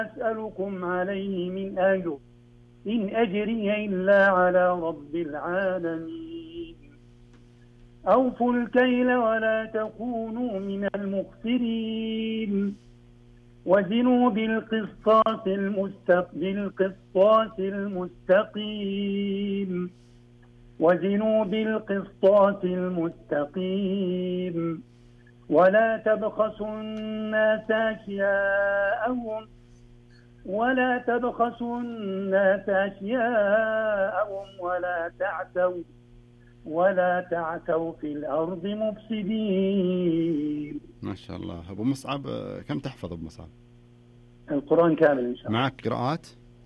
أسألكم عليه من أجر إن أجري إلا على رب العالمين. أوفوا الكيل ولا تكونوا من المخسرين وزنوا بالقسطاس المستقيم وزنوا بالقسطاس المستقيم ولا تبخسوا الناس أشياءهم ولا تعثوا في الأرض مفسدين. ما شاء الله. أبو مصعب، كم تحفظ أبو مصعب؟ القرآن كامل إن شاء الله. معك قراءات؟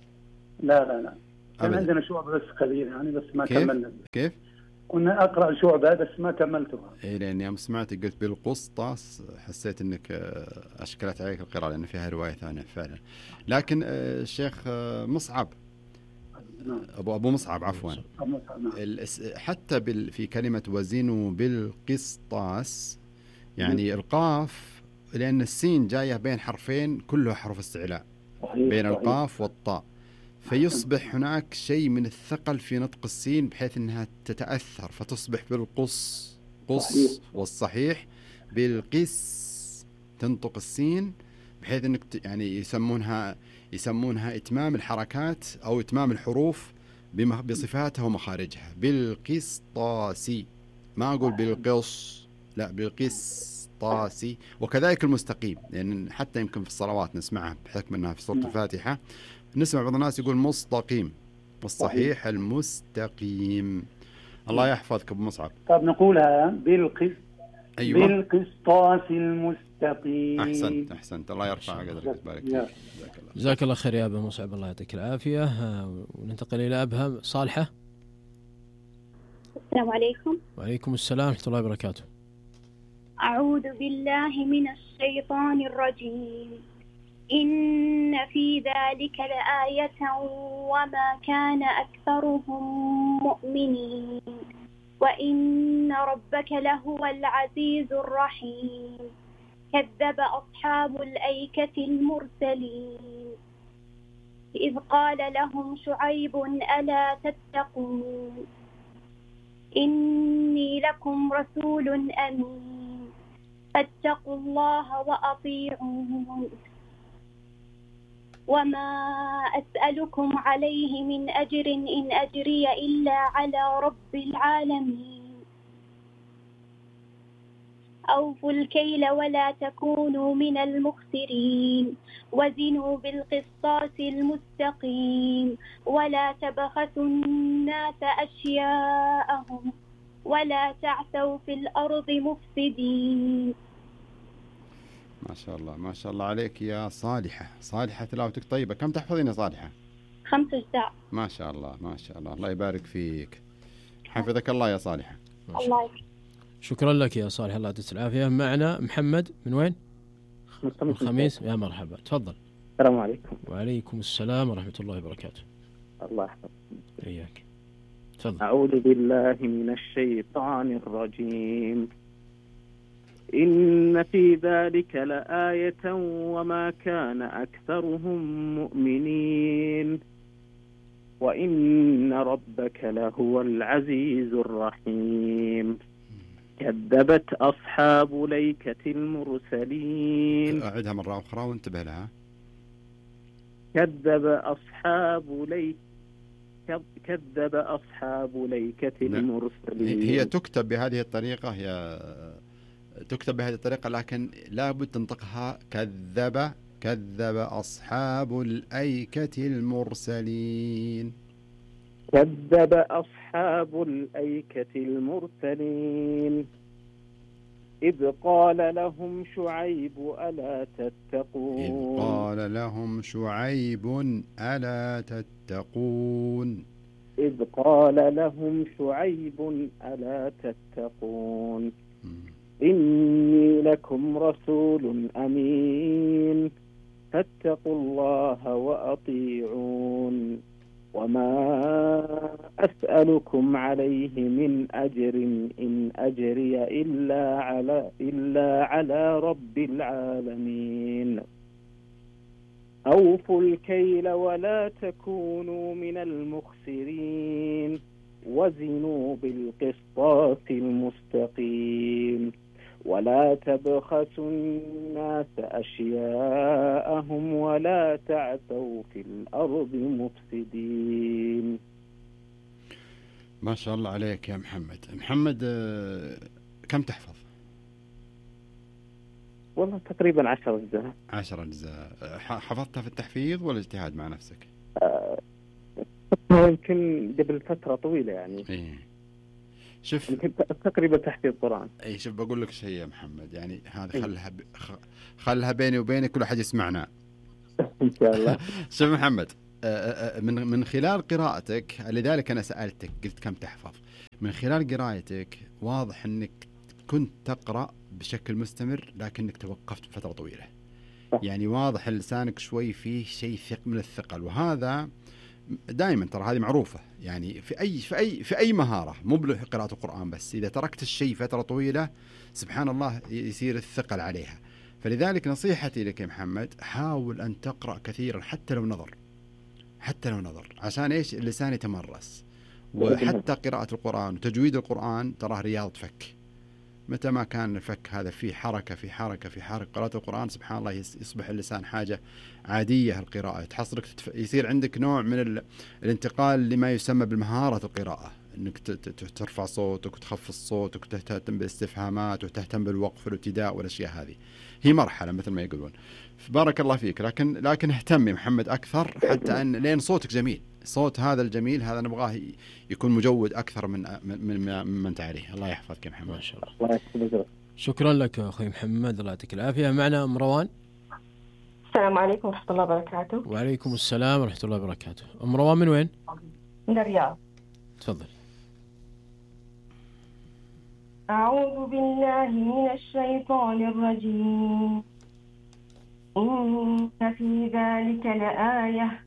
لا كان عندنا شعبة بس قليل يعني، بس ما كملنا. كيف؟ كنا أقرأ شعبة بس ما كملتها. إيه، لأني يوم سمعتك قلت بالقسطاس حسيت أنك أشكلت عليك القراءة لأن فيها رواية ثانية فعلا. لكن الشيخ مصعب، أبو مصعب عفوا، حتى في كلمة وزنوا بالقسطاس يعني القاف، لأن السين جاية بين حرفين كله حرف استعلاء بين القاف والطاء، فيصبح هناك شيء من الثقل في نطق السين بحيث أنها تتأثر فتصبح بالقص والصحيح بالقس تنطق السين، بحيث أنك يعني يسمونها إتمام الحركات أو إتمام الحروف بصفاتها ومخارجها بالقسطاسي. ما أقول بالقص، لا بالقسطاسي. وكذلك المستقيم، لأن حتى يمكن في الصلوات نسمعها بحكم أنها في سورة الفاتحة، نسمع بعض الناس يقول مستقيم، والصحيح المستقيم. الله يحفظك أبو مصعب. طب نقولها أيوة. بالقسطاس المستقيم. أحسنت. الله يرفع قدرك. جزاك الله خير يا أبو مصعب، الله يعطيك العافية. وننتقل إلى أبها صالحة. السلام عليكم. وعليكم السلام ورحمة الله وبركاته. أعوذ بالله من الشيطان الرجيم. إن في ذلك لآية وما كان أكثرهم مؤمنين وإن ربك لهو العزيز الرحيم. كذب أصحاب الأيكة المرسلين إذ قال لهم شعيب ألا تتقون إني لكم رسول أمين فاتقوا الله وأطيعون وما أسألكم عليه من أجر إن أجري إلا على رب العالمين. أوفوا الكيل ولا تكونوا من المخسرين وزنوا بالقسطاس المستقيم ولا تبخسوا الناس أشياءهم ولا تعثوا في الأرض مفسدين. ما شاء الله عليك يا صالحة تلاوتك طيبة. كم تحفظين يا صالحة؟ 5 أجزاء. ما شاء الله الله يبارك فيك. حفظك الله يا صالحة. الله يبارك. شكرا لك يا صالح، الله يعطيك العافية. معنا محمد من وين؟ من الخميس. يا مرحبا، تفضل. السلام عليكم. وعليكم السلام ورحمة الله وبركاته. الله يحفظك. إياك، تفضل. أعوذ بالله من الشيطان الرجيم. إن في ذلك لآية وما كان أكثرهم مؤمنين وإن ربك لهو العزيز الرحيم. كذبت أصحاب ليكة المرسلين. أعدها مرة أخرى وانتبه لها. كذب أصحاب ليكة المرسلين. هي تكتب بهذه الطريقة لكن لابد تنطقها كذب أصحاب الأيكة المرسلين. كذب أصحاب الأيكة المرسلين إذ قال لهم شعيب ألا تتقون إني لكم رسول أمين فاتقوا الله وأطيعون وما أسألكم عليه من أجر إن أجري إلا على رب العالمين. أوفوا الكيل ولا تكونوا من المخسرين وزنوا بالقسطاس المستقيم ولا تبخسوا الناس أشياءهم ولا تعثوا في الأرض مفسدين. ما شاء الله عليك يا محمد. محمد كم تحفظ؟ والله تقريبا 10 أجزاء. 10 أجزاء. حفظتها في التحفيظ ولا اجتهاد مع نفسك؟ يمكن قبل فترة طويلة يعني. إيه. شوف يمكن تقريبا تحفيظ قرآن. اي شوف بقول لك شيء يا محمد، يعني هذا خلها بيني وبينك، كل أحد يسمعنا إن شاء الله. شوف محمد، من خلال قراءتك، لذلك أنا سألتك قلت كم تحفظ. من خلال قراءتك واضح أنك كنت تقرأ بشكل مستمر لكنك توقفت فترة طويلة. يعني واضح لسانك شوي فيه شيء من الثقل، وهذا دائما ترى هذه معروفة يعني في أي مهارة، مو بقراءة القرآن بس، إذا تركت الشيء فترة طويلة سبحان الله يصير الثقل عليها. فلذلك نصيحتي لك يا محمد، حاول أن تقرأ كثيرا حتى لو نظر عشان إيش؟ اللسان يتمرس. وحتى قراءة القرآن وتجويد القرآن تراه رياض فك، متى ما كان الفك هذا في حركة قراءة القرآن سبحان الله يصبح اللسان حاجة عادية. القراءة تحصلك يصير عندك نوع من الانتقال لما يسمى بالمهارة القراءة، انك ترفع صوتك وتخفض صوتك وتهتم بالاستفهامات وتهتم بالوقف والابتداء والاشياء هذه. هي مرحلة مثل ما يقولون. بارك الله فيك. لكن اهتم يا محمد اكثر، حتى ان لين صوتك جميل، صوت هذا الجميل هذا نبغاه يكون مجود اكثر من انت عليه. الله يحفظك يا محمد. ما شاء الله. شكرا لك اخوي محمد، الله يعطيك العافيه. معنا ام روان. السلام عليكم ورحمة الله وبركاته. وعليكم السلام ورحمة الله وبركاته. أم روان من وين؟ من الرياض. تفضل. أعوذ بالله من الشيطان الرجيم. إن في ذلك لآية